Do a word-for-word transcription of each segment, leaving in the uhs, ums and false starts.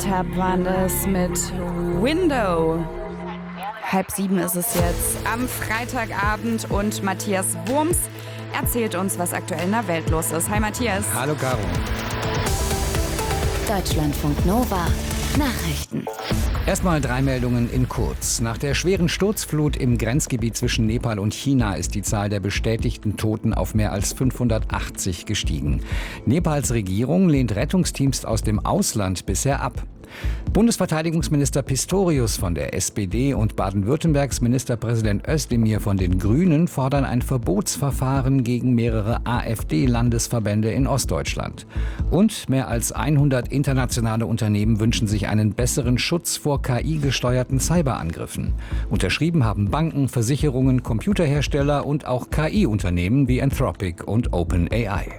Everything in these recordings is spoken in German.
Tap waren das mit Window. Halb sieben ist es jetzt am Freitagabend und Matthias Wurms erzählt uns, was aktuell in der Welt los ist. Hi Matthias. Hallo Caro. Deutschlandfunk Nova Nachrichten. Erstmal drei Meldungen in kurz. Nach der schweren Sturzflut im Grenzgebiet zwischen Nepal und China ist die Zahl der bestätigten Toten auf mehr als fünfhundertachtzig gestiegen. Nepals Regierung lehnt Rettungsteams aus dem Ausland bisher ab. Bundesverteidigungsminister Pistorius von der S P D und Baden-Württembergs Ministerpräsident Özdemir von den Grünen fordern ein Verbotsverfahren gegen mehrere AfD-Landesverbände in Ostdeutschland. Und mehr als hundert internationale Unternehmen wünschen sich einen besseren Schutz vor K I-gesteuerten Cyberangriffen. Unterschrieben haben Banken, Versicherungen, Computerhersteller und auch K I-Unternehmen wie Anthropic und OpenAI.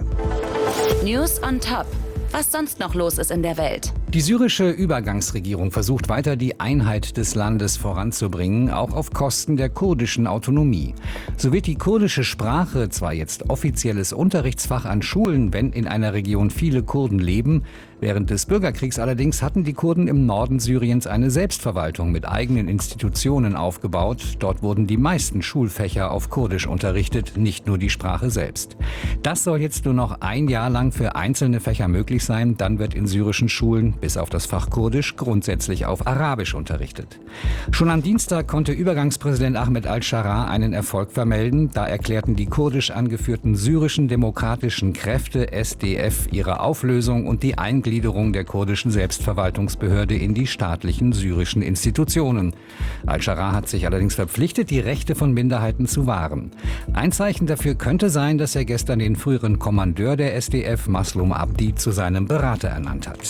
News on Top. Was sonst noch los ist in der Welt. Die syrische Übergangsregierung versucht weiter, die Einheit des Landes voranzubringen, auch auf Kosten der kurdischen Autonomie. So wird die kurdische Sprache zwar jetzt offizielles Unterrichtsfach an Schulen, wenn in einer Region viele Kurden leben. Während des Bürgerkriegs allerdings hatten die Kurden im Norden Syriens eine Selbstverwaltung mit eigenen Institutionen aufgebaut. Dort wurden die meisten Schulfächer auf Kurdisch unterrichtet, nicht nur die Sprache selbst. Das soll jetzt nur noch ein Jahr lang für einzelne Fächer möglich sein. Dann wird in syrischen Schulen bis auf das Fach Kurdisch grundsätzlich auf Arabisch unterrichtet. Schon am Dienstag konnte Übergangspräsident Ahmed al-Sharaa einen Erfolg vermelden. Da erklärten die kurdisch angeführten syrischen demokratischen Kräfte S D F ihre Auflösung und die Eingliederung der kurdischen Selbstverwaltungsbehörde in die staatlichen syrischen Institutionen. Al-Sharaa hat sich allerdings verpflichtet, die Rechte von Minderheiten zu wahren. Ein Zeichen dafür könnte sein, dass er gestern den früheren Kommandeur der S D F, Maslum Abdi, zu seinem Berater ernannt hat.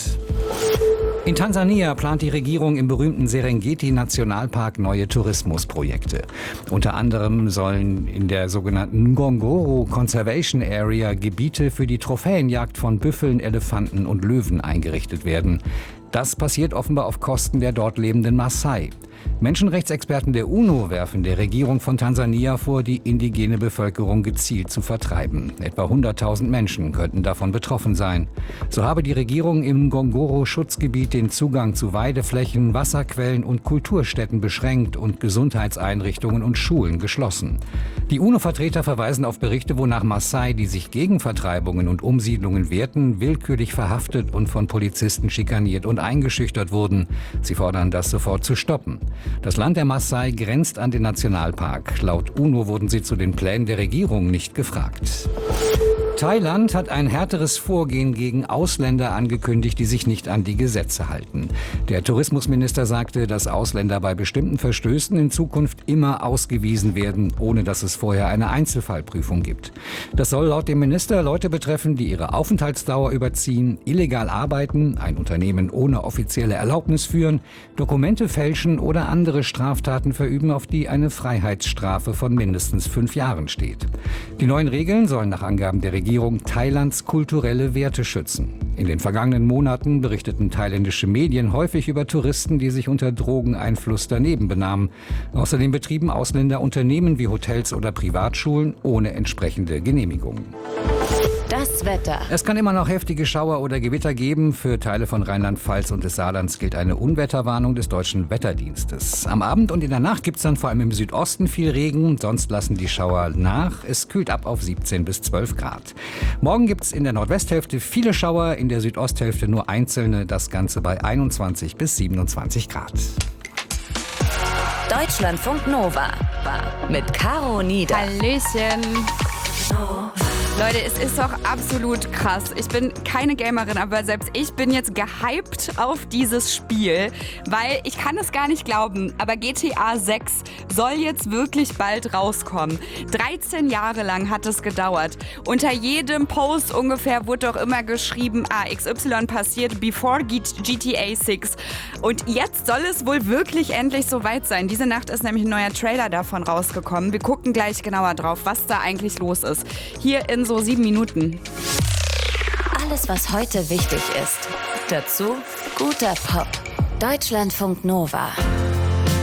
In Tansania plant die Regierung im berühmten Serengeti-Nationalpark neue Tourismusprojekte. Unter anderem sollen in der sogenannten Ngorongoro Conservation Area Gebiete für die Trophäenjagd von Büffeln, Elefanten und Löwen eingerichtet werden. Das passiert offenbar auf Kosten der dort lebenden Maasai. Menschenrechtsexperten der UNO werfen der Regierung von Tansania vor, die indigene Bevölkerung gezielt zu vertreiben. Etwa hunderttausend Menschen könnten davon betroffen sein. So habe die Regierung im Ngorongoro-Schutzgebiet den Zugang zu Weideflächen, Wasserquellen und Kulturstätten beschränkt und Gesundheitseinrichtungen und Schulen geschlossen. Die UNO-Vertreter verweisen auf Berichte, wonach Maasai, die sich gegen Vertreibungen und Umsiedlungen wehrten, willkürlich verhaftet und von Polizisten schikaniert und eingeschüchtert wurden. Sie fordern, das sofort zu stoppen. Das Land der Maasai grenzt an den Nationalpark. Laut UNO wurden sie zu den Plänen der Regierung nicht gefragt. Thailand hat ein härteres Vorgehen gegen Ausländer angekündigt, die sich nicht an die Gesetze halten. Der Tourismusminister sagte, dass Ausländer bei bestimmten Verstößen in Zukunft immer ausgewiesen werden, ohne dass es vorher eine Einzelfallprüfung gibt. Das soll laut dem Minister Leute betreffen, die ihre Aufenthaltsdauer überziehen, illegal arbeiten, ein Unternehmen ohne offizielle Erlaubnis führen, Dokumente fälschen oder andere Straftaten verüben, auf die eine Freiheitsstrafe von mindestens fünf Jahren steht. Die neuen Regeln sollen nach Angaben der Regierung Thailands kulturelle Werte schützen. In den vergangenen Monaten berichteten thailändische Medien häufig über Touristen, die sich unter Drogeneinfluss daneben benahmen. Außerdem betrieben Ausländer Unternehmen wie Hotels oder Privatschulen ohne entsprechende Genehmigungen. Das Wetter. Es kann immer noch heftige Schauer oder Gewitter geben. Für Teile von Rheinland-Pfalz und des Saarlands gilt eine Unwetterwarnung des Deutschen Wetterdienstes. Am Abend und in der Nacht gibt es dann vor allem im Südosten viel Regen. Sonst lassen die Schauer nach. Es kühlt ab auf siebzehn bis zwölf Grad. Morgen gibt es in der Nordwesthälfte viele Schauer, in der Südosthälfte nur einzelne. Das Ganze bei einundzwanzig bis siebenundzwanzig Grad. Deutschlandfunk Nova mit Caro Nieder. Hallöchen. Leute, es ist doch absolut krass. Ich bin keine Gamerin, aber selbst ich bin jetzt gehypt auf dieses Spiel, weil ich kann es gar nicht glauben, aber G T A sechs soll jetzt wirklich bald rauskommen. dreizehn Jahre lang hat es gedauert. Unter jedem Post ungefähr wurde doch immer geschrieben, ah, X Y passiert before G T A sechs. Und jetzt soll es wohl wirklich endlich soweit sein. Diese Nacht ist nämlich ein neuer Trailer davon rausgekommen. Wir gucken gleich genauer drauf, was da eigentlich los ist. Hier in so sieben Minuten. Alles, was heute wichtig ist. Dazu guter Pop. Deutschlandfunk Nova.